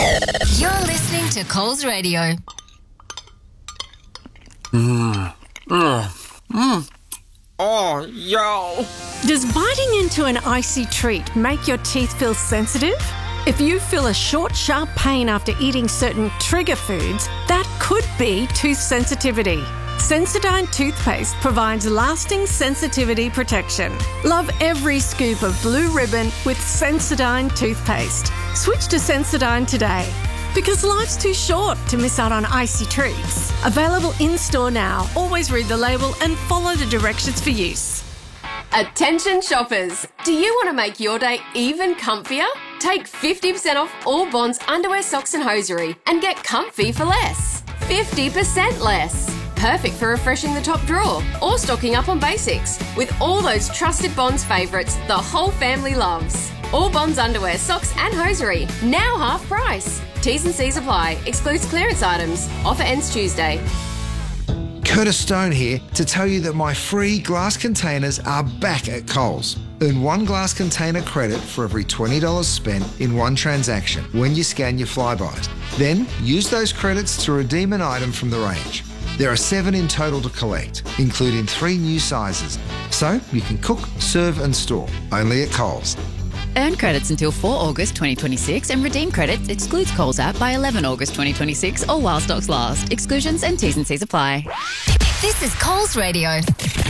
You're listening to Coles Radio. Oh, yo. Does biting into an icy treat make your teeth feel sensitive? If you feel a short, sharp pain after eating certain trigger foods, that could be tooth sensitivity. Sensodyne toothpaste provides lasting sensitivity protection. Love every scoop of blue ribbon with Sensodyne toothpaste. Switch to Sensodyne today, because life's too short to miss out on icy treats. Available in-store now. Always read the label and follow the directions for use. Attention shoppers! Do you want to make your day even comfier? Take 50% off all Bonds underwear, socks and hosiery and get comfy for less. 50% less. Perfect for refreshing the top drawer or stocking up on basics with all those trusted Bonds favourites the whole family loves. All Bonds underwear, socks and hosiery, now half price. T's and C's apply. Excludes clearance items. Offer ends Tuesday. Curtis Stone here to tell you that my free glass containers are back at Coles. Earn one glass container credit for every $20 spent in one transaction when you scan your Flybuys. Then use those credits to redeem an item from the range. There are 7 in total to collect, including 3 new sizes. So you can cook, serve and store, only at Coles. Earn credits until 4 August 2026 and redeem credits excludes Coles app by 11 August 2026 or while stocks last. Exclusions and T's and C's apply. This is Coles Radio.